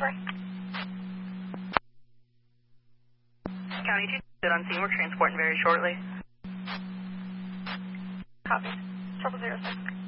County 2 good on scene. We're transporting very shortly. Copy. 0006.